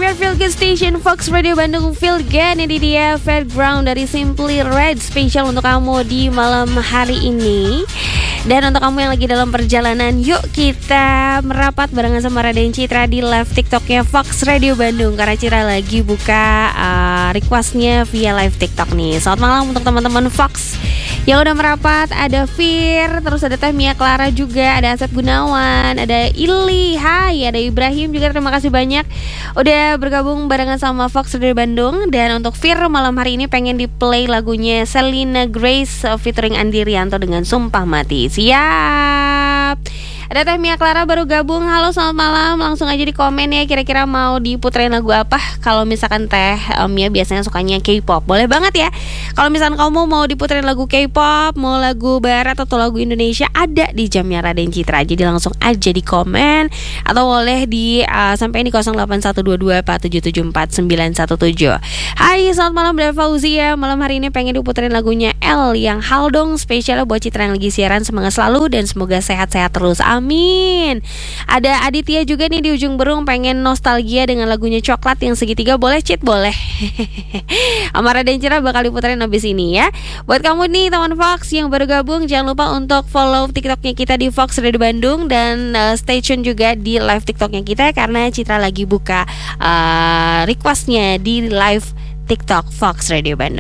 favorite feel good station Fox Radio Bandung Feel Good. Ini dia Fairground dari Simply Red, spesial untuk kamu di malam hari ini. Dan untuk kamu yang lagi dalam perjalanan, yuk kita merapat barengan sama Raden Citra di live TikToknya Fox Radio Bandung. Karena Citra lagi buka requestnya via live TikTok nih. Selamat malam untuk teman-teman Fox yang udah merapat. Ada Fir, terus ada Teh Mia Clara juga, ada Asep Gunawan, ada Ili, hai, ada Ibrahim juga. Terima kasih banyak udah bergabung barengan sama Fox Radio Bandung. Dan untuk Fir malam hari ini pengen di play lagunya Selena Grace featuring Andi Rianto dengan Sumpah Mati. Siap. Ada Teh Mia Clara baru gabung. Halo, selamat malam. Langsung aja di komen ya, kira-kira mau diputerin lagu apa. Kalau misalkan Teh Mia biasanya sukanya K-pop, boleh banget ya. Kalau misalkan kamu mau diputerin lagu K-pop, mau lagu barat atau lagu Indonesia, ada di jamnya Raden Citra. Jadi langsung aja di komen, atau boleh di sampai di 081247749117. Hai, selamat malam dari Fauzia. Malam hari ini pengen diputerin lagunya L yang Hal dong, spesialnya buat Citra yang lagi siaran. Semangat selalu dan semoga sehat-sehat terus. Amin. Ada Aditya juga nih di ujung Berung, pengen nostalgia dengan lagunya Coklat yang segitiga. Boleh Cit? Boleh. Amara dan Citra bakal diputerin abis ini ya. Buat kamu nih teman Fox yang baru gabung, jangan lupa untuk follow TikToknya kita di Fox Radio Bandung. Dan stay tune juga di live TikToknya kita, karena Citra lagi buka requestnya di live TikTok Fox Radio Bandung.